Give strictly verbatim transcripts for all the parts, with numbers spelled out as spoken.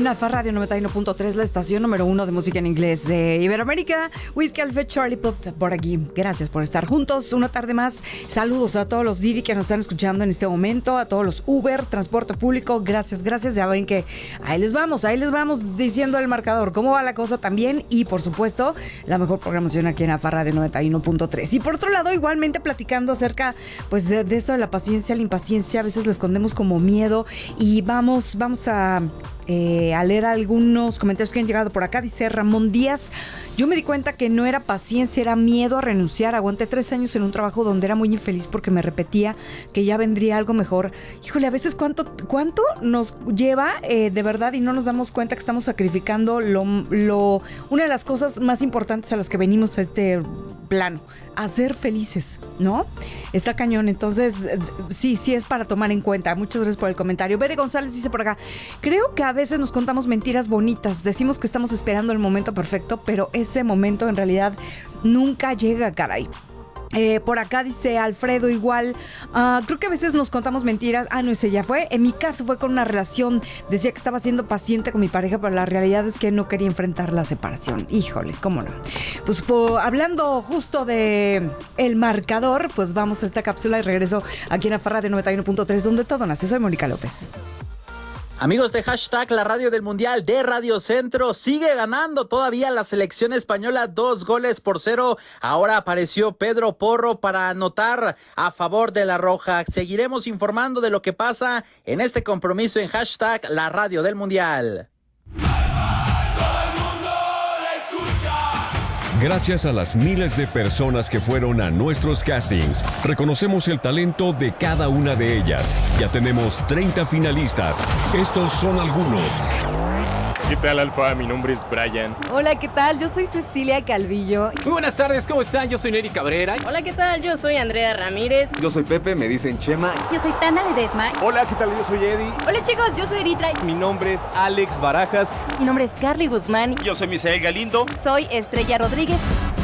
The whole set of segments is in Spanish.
en Alfa Radio noventa y uno punto tres, la estación número uno de música en inglés de Iberoamérica. Whiskey Alpha Charlie Puth por aquí. Gracias por estar juntos una tarde más. Saludos a todos los Didi que nos están escuchando en este momento, a todos los Uber, transporte público. Gracias, gracias. Ya ven que ahí les vamos, ahí les vamos diciendo el marcador, cómo va la cosa también. Y por supuesto, la mejor programación aquí en Alfa Radio noventa y uno punto tres. Y por otro lado, igualmente platicando acerca pues de, de esto de la paciencia, la impaciencia. A veces le escondemos como miedo. Y vamos, vamos a... Eh, a leer algunos comentarios que han llegado por acá. Dice Ramón Díaz: yo me di cuenta que no era paciencia, era miedo a renunciar. Aguanté tres años en un trabajo donde era muy infeliz porque me repetía que ya vendría algo mejor. Híjole, a veces cuánto, cuánto nos lleva eh, de verdad, y no nos damos cuenta que estamos sacrificando lo, lo, una de las cosas más importantes a las que venimos a este plano, a ser felices, ¿no? Está cañón. Entonces sí, sí es para tomar en cuenta. Muchas gracias por el comentario. Bere González dice por acá: creo que a veces nos contamos mentiras bonitas, decimos que estamos esperando el momento perfecto, pero ese momento en realidad nunca llega, caray. Eh, por acá dice Alfredo igual, uh, creo que a veces nos contamos mentiras. Ah, no, ese ya fue. En mi caso fue con una relación, decía que estaba siendo paciente con mi pareja, pero la realidad es que no quería enfrentar la separación. Híjole, cómo no. Pues po, hablando justo de el marcador, pues vamos a esta cápsula y regreso aquí en Alfa Radio noventa y uno punto tres, donde todo nace. Soy Mónica López. Amigos de Hashtag La Radio del Mundial de Radio Centro, sigue ganando todavía la selección española dos goles por cero. Ahora apareció Pedro Porro para anotar a favor de la Roja. Seguiremos informando de lo que pasa en este compromiso en Hashtag La Radio del Mundial. Gracias a las miles de personas que fueron a nuestros castings, reconocemos el talento de cada una de ellas. Ya tenemos treinta finalistas. Estos son algunos. ¿Qué tal, Alfa? Mi nombre es Brian. Hola, ¿qué tal? Yo soy Cecilia Calvillo. Muy buenas tardes, ¿cómo están? Yo soy Neri Cabrera. Hola, ¿qué tal? Yo soy Andrea Ramírez. Yo soy Pepe, me dicen Chema. Yo soy Tana Ledesma. Hola, ¿qué tal? Yo soy Eddie. Hola, chicos, yo soy Eritra. Mi nombre es Alex Barajas. Mi nombre es Carly Guzmán. Yo soy Misael Galindo. Soy Estrella Rodríguez.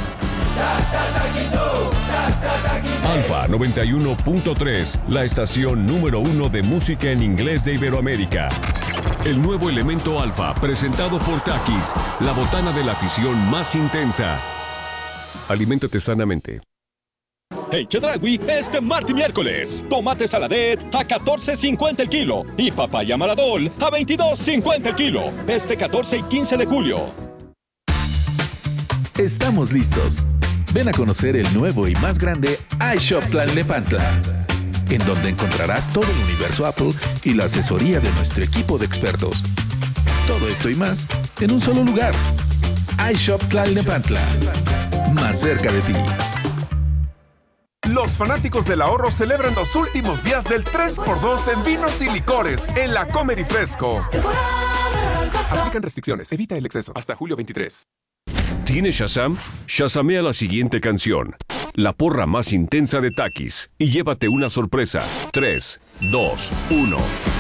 Alfa noventa y uno punto tres, la estación número uno de música en inglés de Iberoamérica. El nuevo elemento Alfa, presentado por Takis, la botana de la afición más intensa. Aliméntate sanamente. En Chedraui, este martes y miércoles, tomate saladet a catorce cincuenta el kilo y papaya maradol a veintidós cincuenta el kilo. Este catorce y quince de julio. Estamos listos. Ven a conocer el nuevo y más grande iShop Tlalnepantla, en donde encontrarás todo el universo Apple y la asesoría de nuestro equipo de expertos. Todo esto y más en un solo lugar. iShop Tlalnepantla, más cerca de ti. Los fanáticos del ahorro celebran los últimos días del tres por dos en vinos y licores en la Comer y Fresco. Aplican restricciones, evita el exceso. Hasta julio veintitrés. ¿Tienes Shazam? Shazamea la siguiente canción, la porra más intensa de Takis, y llévate una sorpresa. tres, dos, uno.